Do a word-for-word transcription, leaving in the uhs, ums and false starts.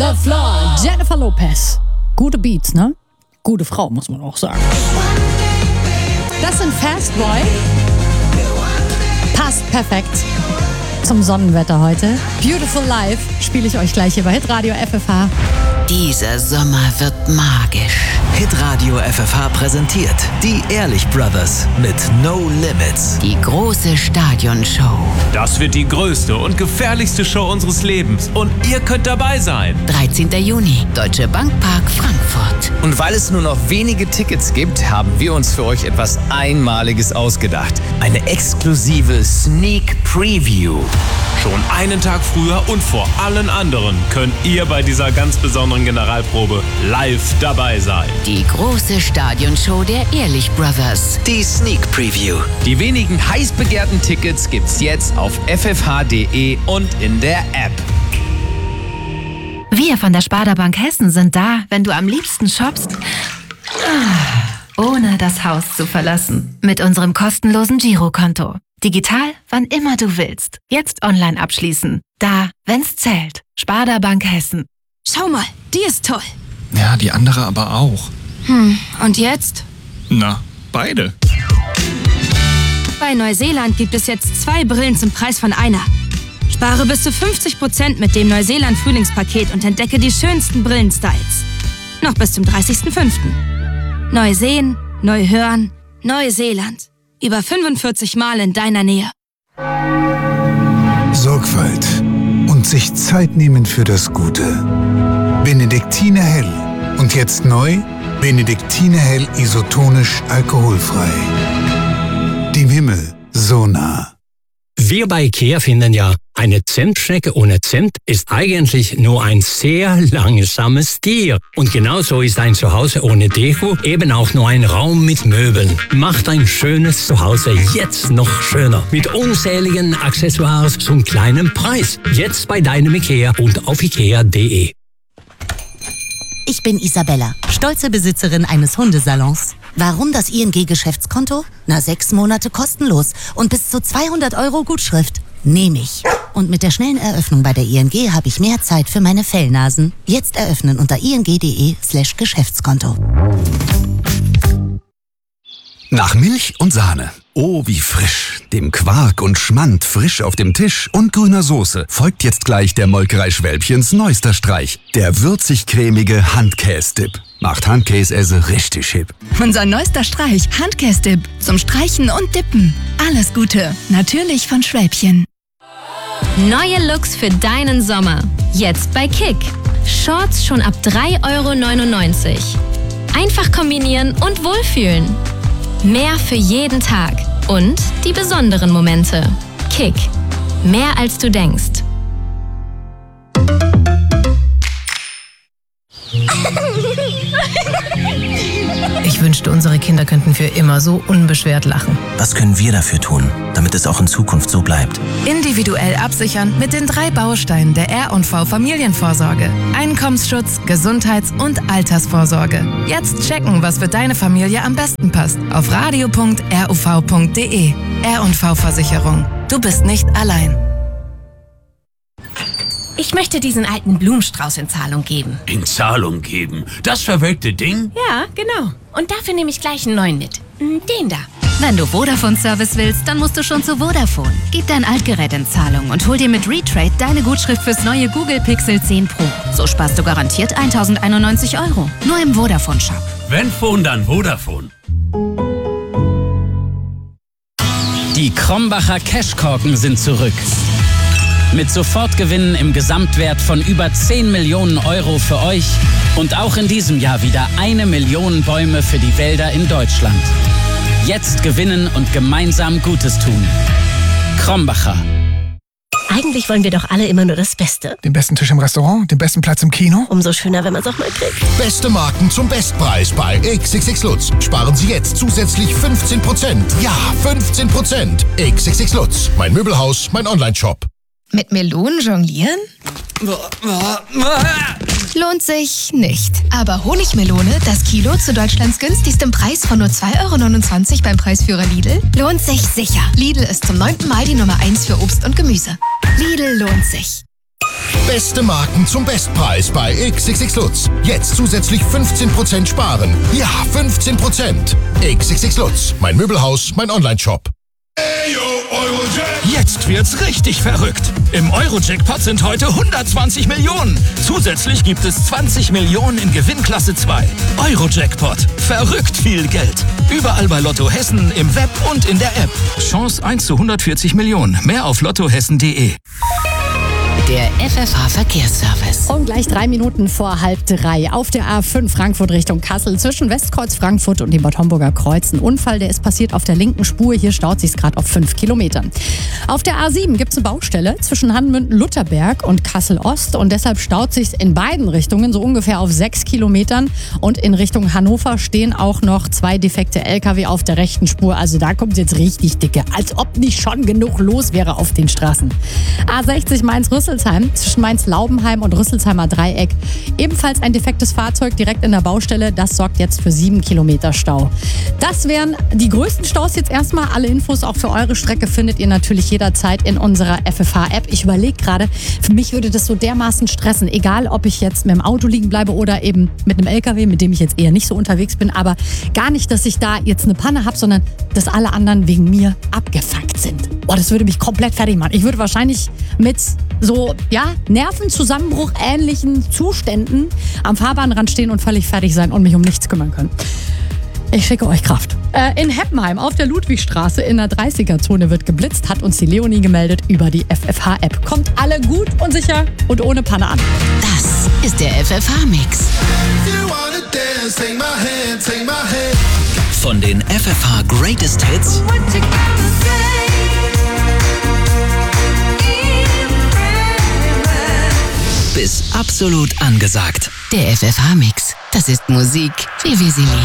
the floor. Jennifer Lopez. Gute Beats, ne? Gute Frau, muss man auch sagen. Das sind Fast Boy. Passt perfekt zum Sonnenwetter heute. Beautiful Life spiele ich euch gleich hier bei Hitradio F F H. Dieser Sommer wird magisch. Hitradio F F H präsentiert die Ehrlich Brothers mit No Limits. Die große Stadionshow. Das wird die größte und gefährlichste Show unseres Lebens. Und ihr könnt dabei sein. dreizehnter Juni, Deutsche Bank Park, Frankfurt. Und weil es nur noch wenige Tickets gibt, haben wir uns für euch etwas Einmaliges ausgedacht. Eine exklusive Sneak Preview. Schon einen Tag früher und vor allen anderen könnt ihr bei dieser ganz besonderen Generalprobe live dabei sein. Die große Stadionshow der Ehrlich Brothers. Die Sneak Preview. Die wenigen heiß begehrten Tickets gibt's jetzt auf f f h punkt d e und in der App. Wir von der Sparda Bank Hessen sind da, wenn du am liebsten shoppst, ohne das Haus zu verlassen. Mit unserem kostenlosen Girokonto. Digital, wann immer du willst. Jetzt online abschließen. Da, wenn's zählt. Sparda Bank Hessen. Schau mal, die ist toll. Ja, die andere aber auch. Hm, und jetzt? Na, beide. Bei Neuseeland gibt es jetzt zwei Brillen zum Preis von einer. Spare bis zu fünfzig Prozent mit dem Neuseeland-Frühlingspaket und entdecke die schönsten Brillenstyles. Noch bis zum dreißigsten fünften Neu sehen, neu hören, Neuseeland. Über fünfundvierzig Mal in deiner Nähe. Sorgfalt und sich Zeit nehmen für das Gute. Benediktiner Hell. Und jetzt neu, Benediktiner Hell isotonisch alkoholfrei. Dem Himmel so nah. Wir bei IKEA finden ja, eine Zimtschnecke ohne Zimt ist eigentlich nur ein sehr langsames Tier. Und genauso ist ein Zuhause ohne Deko eben auch nur ein Raum mit Möbeln. Macht ein schönes Zuhause jetzt noch schöner. Mit unzähligen Accessoires zum kleinen Preis. Jetzt bei deinem IKEA und auf ikea punkt de. Ich bin Isabella, stolze Besitzerin eines Hundesalons. Warum das I N G-Geschäftskonto? Na, sechs Monate kostenlos und bis zu zweihundert Euro Gutschrift. Nehme ich. Und mit der schnellen Eröffnung bei der I N G habe ich mehr Zeit für meine Fellnasen. Jetzt eröffnen unter ing.de slash Geschäftskonto. Nach Milch und Sahne. Oh, wie frisch. Dem Quark und Schmand frisch auf dem Tisch und grüner Soße folgt jetzt gleich der Molkerei Schwälbchens neuester Streich. Der würzig-cremige Handkäse-Dip. Macht Handkäse richtig hip. Unser neuester Streich, Handkäse-Dip. Zum Streichen und Dippen. Alles Gute. Natürlich von Schwälbchen. Neue Looks für deinen Sommer. Jetzt bei Kick. Shorts schon ab drei Euro neunundneunzig. Einfach kombinieren und wohlfühlen. Mehr für jeden Tag und die besonderen Momente. Kick. Mehr als du denkst. Ich wünschte, unsere Kinder könnten für immer so unbeschwert lachen. Was können wir dafür tun, damit es auch in Zukunft so bleibt? Individuell absichern mit den drei Bausteinen der R und V Familienvorsorge. Einkommensschutz, Gesundheits- und Altersvorsorge. Jetzt checken, was für deine Familie am besten passt. Auf radio punkt r u v punkt de. R und V Versicherung. Du bist nicht allein. Ich möchte diesen alten Blumenstrauß in Zahlung geben. In Zahlung geben? Das verwelkte Ding? Ja, genau. Und dafür nehme ich gleich einen neuen mit. Den da. Wenn du Vodafone-Service willst, dann musst du schon zu Vodafone. Gib dein Altgerät in Zahlung und hol dir mit Retrade deine Gutschrift fürs neue Google Pixel zehn Pro. So sparst du garantiert eintausendeinundneunzig Euro. Nur im Vodafone-Shop. Wenn Phone, dann Vodafone. Die Krombacher Cashkorken sind zurück. Mit Sofortgewinnen im Gesamtwert von über zehn Millionen Euro für euch und auch in diesem Jahr wieder eine Million Bäume für die Wälder in Deutschland. Jetzt gewinnen und gemeinsam Gutes tun. Krombacher. Eigentlich wollen wir doch alle immer nur das Beste. Den besten Tisch im Restaurant, den besten Platz im Kino. Umso schöner, wenn man es auch mal kriegt. Beste Marken zum Bestpreis bei X X X Lutz. Sparen Sie jetzt zusätzlich fünfzehn Prozent. Ja, fünfzehn Prozent. X X X Lutz. Mein Möbelhaus, mein Online-Shop. Mit Melonen jonglieren? Lohnt sich nicht. Aber Honigmelone, das Kilo zu Deutschlands günstigstem Preis von nur zwei Euro neunundzwanzig beim Preisführer Lidl, lohnt sich sicher. Lidl ist zum neunten Mal die Nummer eins für Obst und Gemüse. Lidl lohnt sich. Beste Marken zum Bestpreis bei X X X Lutz. Jetzt zusätzlich fünfzehn Prozent sparen. Ja, fünfzehn Prozent. X X X Lutz. Mein Möbelhaus, mein Online-Shop. Jetzt wird's richtig verrückt. Im Euro-Jackpot sind heute hundertzwanzig Millionen. Zusätzlich gibt es zwanzig Millionen in Gewinnklasse zwei. Euro-Jackpot. Verrückt viel Geld. Überall bei Lotto Hessen, im Web und in der App. Chance eins zu hundertvierzig Millionen. Mehr auf lottohessen punkt de. Der F F H-Verkehrsservice. Und gleich drei Minuten vor halb drei auf der A fünf Frankfurt Richtung Kassel zwischen Westkreuz Frankfurt und dem Bad Homburger Kreuz. Ein Unfall, der ist passiert auf der linken Spur. Hier staut sich gerade auf fünf Kilometern. Auf der A sieben gibt es eine Baustelle zwischen Hanmünden-Lutherberg und Kassel-Ost. Und deshalb staut sich in beiden Richtungen so ungefähr auf sechs Kilometern. Und in Richtung Hannover stehen auch noch zwei defekte L K W auf der rechten Spur. Also da kommt es jetzt richtig dicke. Als ob nicht schon genug los wäre auf den Straßen. A sechzig Mainz-Rüsselsheim zwischen Mainz-Laubenheim und Rüsselsheimer Dreieck. Ebenfalls ein defektes Fahrzeug direkt in der Baustelle. Das sorgt jetzt für sieben Kilometer Stau. Das wären die größten Staus jetzt erstmal. Alle Infos auch für eure Strecke findet ihr natürlich jederzeit in unserer F F H-App. Ich überlege gerade, für mich würde das so dermaßen stressen. Egal, ob ich jetzt mit dem Auto liegen bleibe oder eben mit einem L K W, mit dem ich jetzt eher nicht so unterwegs bin. Aber gar nicht, dass ich da jetzt eine Panne habe, sondern dass alle anderen wegen mir abgefuckt sind. Boah, das würde mich komplett fertig machen. Ich würde wahrscheinlich mit so, ja, Nervenzusammenbruch ähnlichen Zuständen am Fahrbahnrand stehen und völlig fertig sein und mich um nichts kümmern können. Ich schicke euch Kraft. Äh, in Heppenheim auf der Ludwigstraße in der dreißiger-Zone wird geblitzt, hat uns die Leonie gemeldet über die F F H-App. Kommt alle gut und sicher und ohne Panne an. Das ist der F F H-Mix. Von den F F H Greatest Hits bis absolut angesagt. Der F F H-Mix. Das ist Musik, wie wir sie lieben.